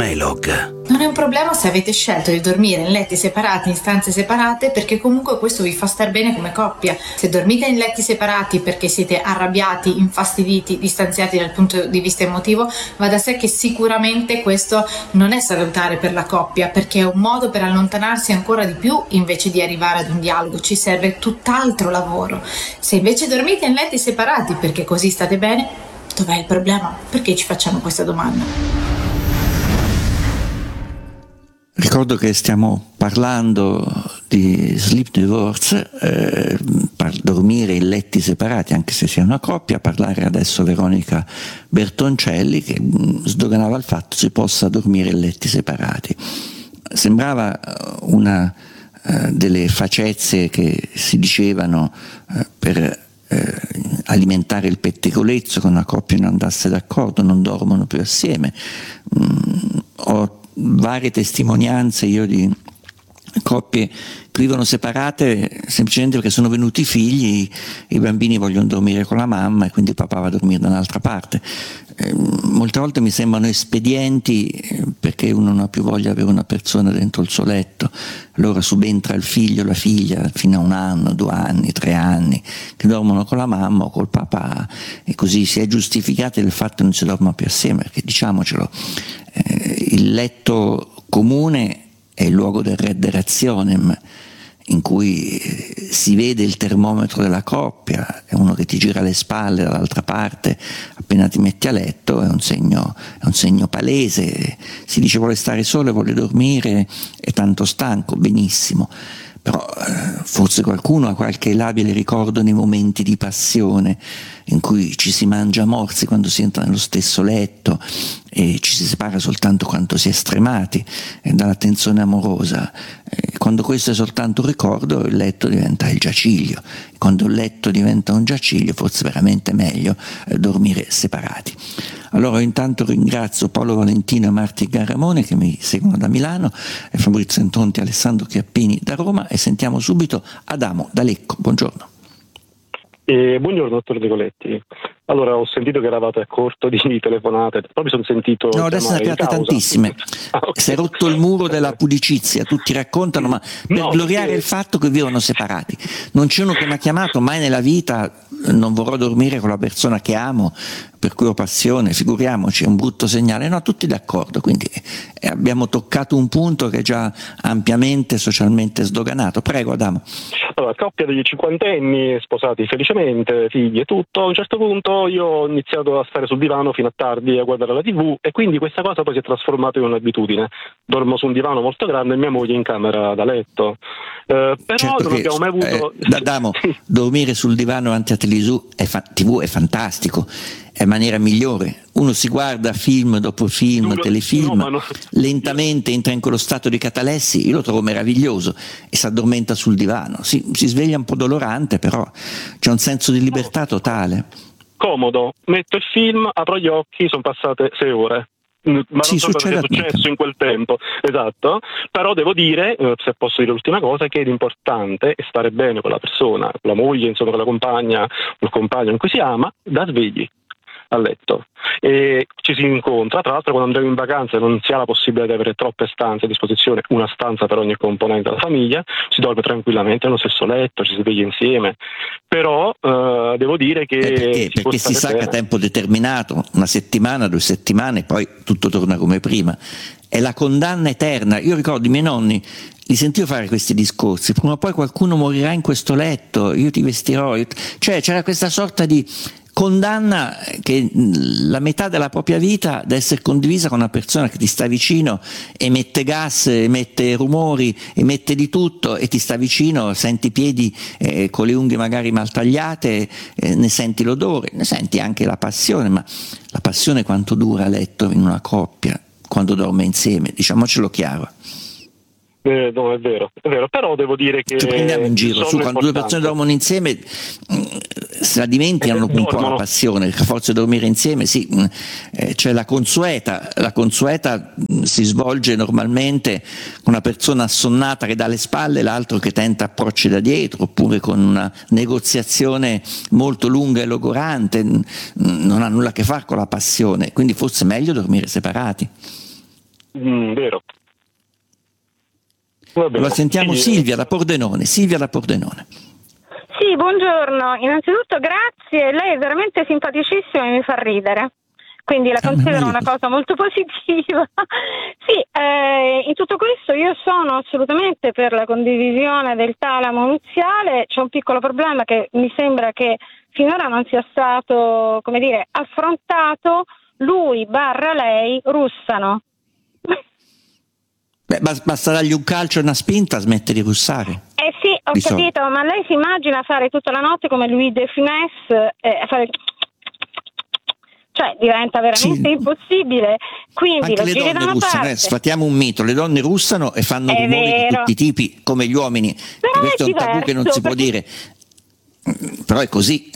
Dialogue. Non è un problema se avete scelto di dormire in letti separati, in stanze separate, perché comunque questo vi fa star bene come coppia. Se dormite in letti separati perché siete arrabbiati, infastiditi, distanziati dal punto di vista emotivo, va da sé che sicuramente questo non è salutare per la coppia, perché è un modo per allontanarsi ancora di più invece di arrivare ad un dialogo. Ci serve tutt'altro lavoro. Se invece dormite in letti separati perché così state bene, dov'è il problema? Perché ci facciamo questa domanda? Ricordo che stiamo parlando di sleep divorce, dormire in letti separati anche se si è una coppia, parlare adesso Veronica Bertoncelli che sdoganava il fatto che si possa dormire in letti separati. Sembrava una delle facezze che si dicevano per alimentare il pettegolezzo, che una coppia non andasse d'accordo, non dormono più assieme. Ho varie testimonianze io di coppie che vivono separate semplicemente perché sono venuti i figli, i bambini vogliono dormire con la mamma e quindi il papà va a dormire da un'altra parte. Molte volte mi sembrano espedienti perché uno non ha più voglia di avere una persona dentro il suo letto, allora subentra il figlio o la figlia fino a 1 anno, 2 anni, 3 anni che dormono con la mamma o col papà e così si è giustificati del fatto che non si dorma più assieme, perché diciamocelo, il letto comune è il luogo del redde rationem, in cui si vede il termometro della coppia, è uno che ti gira le spalle dall'altra parte appena ti metti a letto, è un segno palese, si dice vuole stare solo, vuole dormire, è tanto stanco, benissimo. Però forse qualcuno ha qualche labile ricordo nei momenti di passione in cui ci si mangia a morsi quando si entra nello stesso letto e ci si separa soltanto quando si è stremati dalla tensione amorosa. Quando questo è soltanto un ricordo, il letto diventa il giaciglio. Quando il letto diventa un giaciglio, forse è veramente meglio dormire separati. Allora intanto ringrazio Paolo Valentino e Marti Garramone che mi seguono da Milano, e Fabrizio Entonti e Alessandro Chiappini da Roma, e sentiamo subito Adamo da Lecco. Buongiorno. Buongiorno dottor De Coletti. Allora, ho sentito che eravate a corto di telefonate, poi mi sono sentito... No, adesso ne abbiate tantissime. Okay. Si è rotto il muro della pudicizia, tutti raccontano, ma per gloriare il fatto che vivono separati. Non c'è uno che mi ha chiamato mai nella vita, non vorrò dormire con la persona che amo, per cui ho passione, figuriamoci, è un brutto segnale. No, tutti d'accordo, quindi abbiamo toccato un punto che è già ampiamente socialmente sdoganato. Prego Adamo. Allora, coppia degli 50enni, sposati felicemente, figli e tutto, a un certo punto io ho iniziato a stare sul divano fino a tardi a guardare la TV e quindi questa cosa poi si è trasformata in un'abitudine. Dormo su un divano molto grande e mia moglie in camera da letto. Però certo non abbiamo mai avuto... Adamo, dormire sul divano davanti a TV è fantastico, è maniera migliore. Uno si guarda film dopo film, telefilm, lentamente entra in quello stato di catalessi, io lo trovo meraviglioso, e si addormenta sul divano. Si sveglia un po' dolorante, però c'è un senso di libertà totale. Comodo, metto il film, apro gli occhi, sono passate 6 ore. Ma non so cosa è successo in quel tempo, esatto, però devo dire, se posso dire l'ultima cosa, che è importante è stare bene con la persona, con la moglie, insomma con la compagna, col compagno in cui si ama, da svegli a letto, e ci si incontra. Tra l'altro, quando andiamo in vacanza non si ha la possibilità di avere troppe stanze a disposizione, una stanza per ogni componente della famiglia, si dorme tranquillamente nello stesso letto, ci si sveglia insieme, però devo dire che perché si sa che a tempo determinato, 1 settimana, 2 settimane, poi tutto torna come prima. È la condanna eterna. Io ricordo i miei nonni, li sentivo fare questi discorsi: prima o poi qualcuno morirà in questo letto, io ti vestirò, cioè c'era questa sorta di condanna che la metà della propria vita deve essere condivisa con una persona che ti sta vicino, emette gas, emette rumori, emette di tutto, e ti sta vicino, senti i piedi con le unghie magari mal tagliate, ne senti l'odore, ne senti anche la passione. Ma la passione quanto dura a letto in una coppia, quando dorme insieme? Diciamocelo chiaro. No, è vero, però devo dire che... Ci prendiamo in giro, su, quando 2 persone dormono insieme se la dimenticano un po' la passione, a forza di dormire insieme, sì, c'è la consueta si svolge normalmente con una persona assonnata che dà le spalle e l'altro che tenta approcci da dietro, oppure con una negoziazione molto lunga e logorante, non ha nulla a che fare con la passione, quindi forse è meglio dormire separati. vero. Allora sentiamo Silvia da Pordenone. Sì, buongiorno. Innanzitutto grazie, lei è veramente simpaticissima e mi fa ridere. Quindi la considero una cosa molto positiva. Sì, in tutto questo io sono assolutamente per la condivisione del talamo nuziale. C'è un piccolo problema che mi sembra che finora non sia stato, affrontato. Lui / lei russano. Basta dargli un calcio e una spinta, smette di russare. Sì, ho capito, ma lei si immagina fare tutta la notte come Louis de Funès, fare... Cioè diventa veramente impossibile. Quindi anche le donne russano, sfatiamo un mito, le donne russano e fanno rumori di tutti i tipi come gli uomini. Però questo è un tabù che non si può dire, però è così.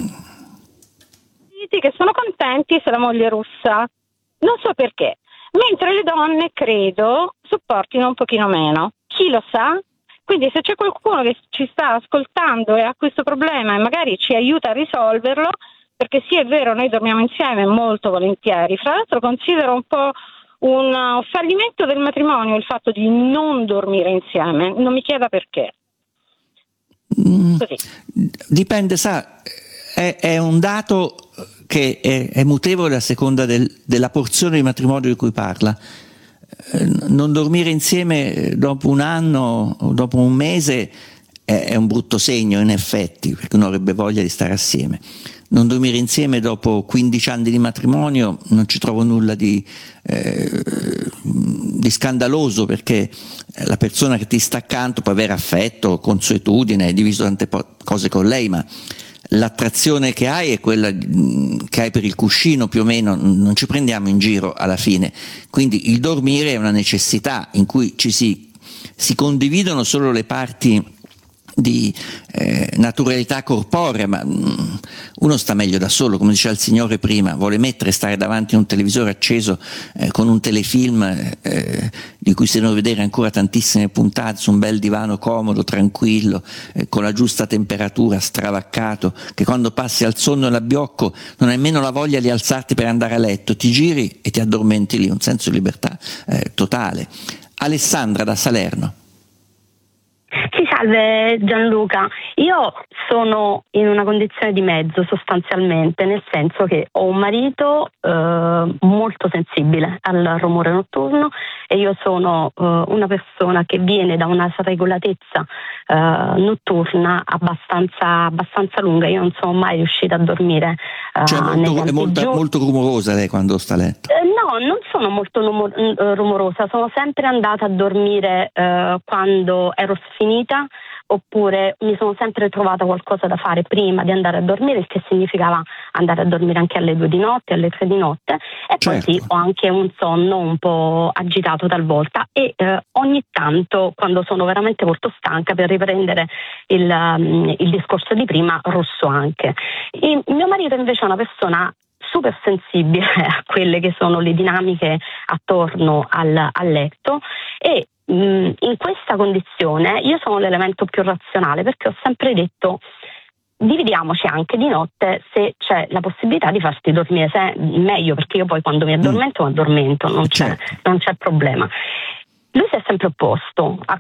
Che sono contenti se la moglie è russa, non so perché, mentre le donne credo sopportino un pochino meno, chi lo sa? Quindi se c'è qualcuno che ci sta ascoltando e ha questo problema e magari ci aiuta a risolverlo, perché sì, è vero, noi dormiamo insieme molto volentieri. Fra l'altro considero un po' un fallimento del matrimonio il fatto di non dormire insieme, non mi chieda perché. Così. Dipende, sa, è un dato che è mutevole a seconda della porzione di matrimonio di cui parla. Non dormire insieme dopo un anno o dopo un mese è un brutto segno, in effetti, perché uno avrebbe voglia di stare assieme. Non dormire insieme dopo 15 anni di matrimonio non ci trovo nulla di scandaloso, perché la persona che ti sta accanto può avere affetto, consuetudine, hai diviso tante cose con lei, ma l'attrazione che hai è quella che hai per il cuscino, più o meno, non ci prendiamo in giro alla fine. Quindi il dormire è una necessità in cui si condividono solo le parti di naturalità corporea, ma uno sta meglio da solo, come diceva il Signore prima, vuole stare davanti a un televisore acceso con un telefilm di cui si devono vedere ancora tantissime puntate su un bel divano comodo, tranquillo, con la giusta temperatura, stravaccato, che quando passi al sonno e all'abbiocco non hai nemmeno la voglia di alzarti per andare a letto, ti giri e ti addormenti lì, un senso di libertà totale. Alessandra da Salerno. Sì, salve Gianluca, io sono in una condizione di mezzo sostanzialmente, nel senso che ho un marito molto sensibile al rumore notturno e io sono una persona che viene da una regolatezza notturna abbastanza lunga. Io non sono mai riuscita a dormire. Cioè è molto rumorosa lei quando sta a letto? No, non sono molto rumorosa, sono sempre andata a dormire quando ero sfinita, oppure mi sono sempre trovata qualcosa da fare prima di andare a dormire, il che significava andare a dormire anche alle 2 di notte, alle 3 di notte, e certo. Poi sì, ho anche un sonno un po' agitato talvolta e ogni tanto, quando sono veramente molto stanca, per riprendere il discorso di prima, russo anche. Mio marito invece è una persona super sensibile a quelle che sono le dinamiche attorno al letto e in questa condizione io sono l'elemento più razionale, perché ho sempre detto dividiamoci anche di notte se c'è la possibilità di farti dormire meglio, perché io poi quando mi addormento non c'è problema. Lui si è sempre opposto a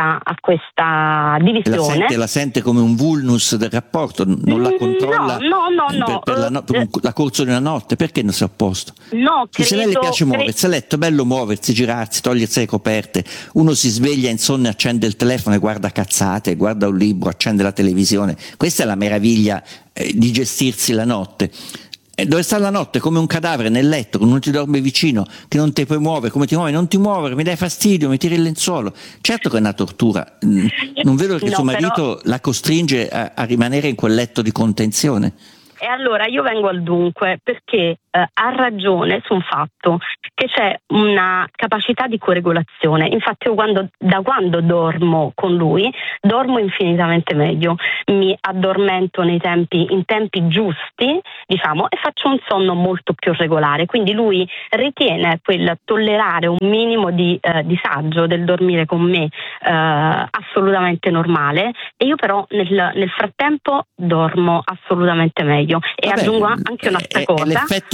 questa divisione. La sente come un vulnus del rapporto, non la controlla? No. Per la corso di una notte, perché non si è opposto? No, se a lei le piace muoversi a letto, è bello muoversi, girarsi, togliersi le coperte. Uno si sveglia insonne, accende il telefono e guarda cazzate, guarda un libro, accende la televisione. Questa è la meraviglia di gestirsi la notte. Dove sta la notte come un cadavere nel letto, che non ti dorme vicino, che non ti puoi muovere, come ti muovi? Non ti muovere, mi dai fastidio, mi tiri il lenzuolo. Certo che è una tortura. Non vedo che suo marito la costringe a rimanere in quel letto di contenzione. E allora io vengo al dunque, perché ha ragione su un fatto, che c'è una capacità di coregolazione. Infatti io da quando dormo con lui dormo infinitamente meglio, mi addormento in tempi giusti, diciamo, e faccio un sonno molto più regolare. Quindi lui ritiene quel tollerare un minimo di disagio del dormire con me assolutamente normale, e io però nel frattempo dormo assolutamente meglio. E aggiungo anche un'altra cosa. È l'effetto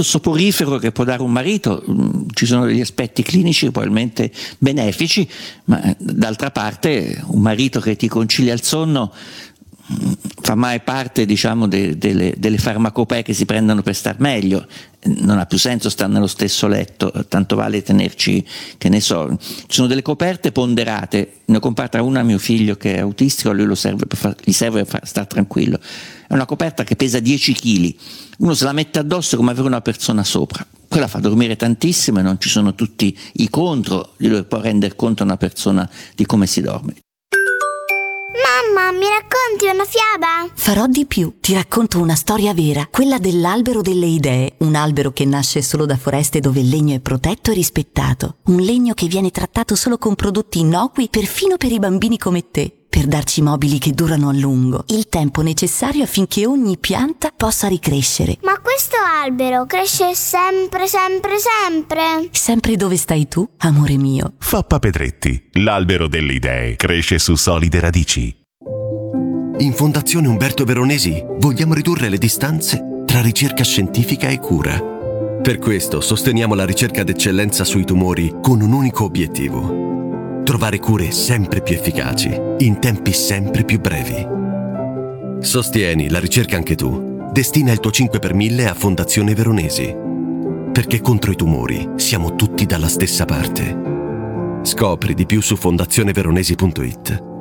soporifero che può dare un marito, ci sono degli aspetti clinici probabilmente benefici, ma d'altra parte un marito che ti concilia il sonno fa mai parte, diciamo, delle farmacopee che si prendono per star meglio. Non ha più senso stare nello stesso letto, tanto vale tenerci, che ne so, ci sono delle coperte ponderate. Ne ho comprata una a mio figlio che è autistico, a lui gli serve per stare tranquillo. È una coperta che pesa 10 kg, uno se la mette addosso come avere una persona sopra, quella fa dormire tantissimo e non ci sono tutti i contro di dove può rendere conto una persona di come si dorme. Mamma, mi racconti una fiaba? Farò di più, ti racconto una storia vera, quella dell'albero delle idee, un albero che nasce solo da foreste dove il legno è protetto e rispettato, un legno che viene trattato solo con prodotti innocui perfino per i bambini come te, per darci mobili che durano a lungo, il tempo necessario affinché ogni pianta possa ricrescere. Ma questo albero cresce sempre, sempre, sempre? Sempre dove stai tu, amore mio. Foppa Pedretti, l'albero delle idee cresce su solide radici. In Fondazione Umberto Veronesi vogliamo ridurre le distanze tra ricerca scientifica e cura. Per questo sosteniamo la ricerca d'eccellenza sui tumori con un unico obiettivo: trovare cure sempre più efficaci, in tempi sempre più brevi. Sostieni la ricerca anche tu. Destina il tuo 5 per 1000 a Fondazione Veronesi. Perché contro i tumori siamo tutti dalla stessa parte. Scopri di più su fondazioneveronesi.it.